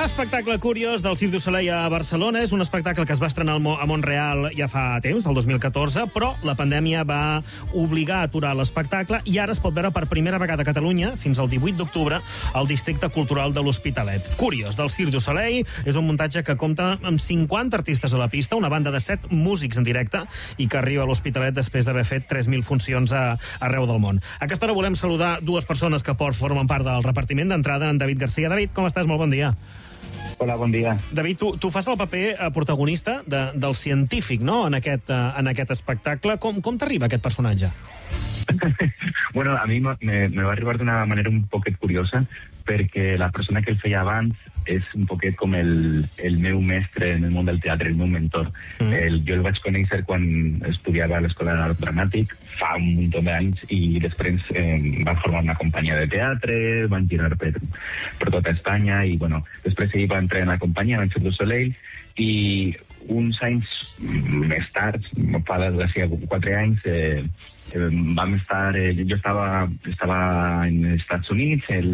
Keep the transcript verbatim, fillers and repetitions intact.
L'espectacle Curiós del Cirque du Soleil a Barcelona és un espectacle que es va estrenar a Mont-real ja fa temps, el dos mil catorze, però la pandèmia va obligar a aturar l'espectacle i ara es pot veure per primera vegada a Catalunya, fins al divuit d'octubre, al Districte Cultural de l'Hospitalet. Curiós, del Cirque du Soleil, és un muntatge que compta amb cinquanta artistes a la pista, una banda de set músics en directe i que arriba a l'Hospitalet després d'haver fet tres mil funcions a, arreu del món. A aquesta hora volem saludar dues persones que formen part del repartiment. D'entrada, en David Garcia. David, com estàs? Molt bon dia. Hola, bon dia. David, tu, tu fas el paper protagonista de, del científic, no?, en aquest, en aquest espectacle. Com, com t'arriba aquest personatge? Bueno, a mi me, me va arribar d'una manera un poquet curiosa, perquè la persona que el feia abans és un poquet com el, el meu mestre en el món del teatre, el meu mentor. Mm. El, jo el vaig conèixer quan estudiava a l'Escola d'Art Dramàtic, fa un munt d'anys, i després eh, va formar una companyia de teatre, van girar per, per tota Espanya, i bueno, després ell va entrar en la companyia, en Cirque du Soleil, i uns anys més tard, fa desgràcia quatre anys, eh, vam estar, eh, jo estava, estava en els Estats Units, el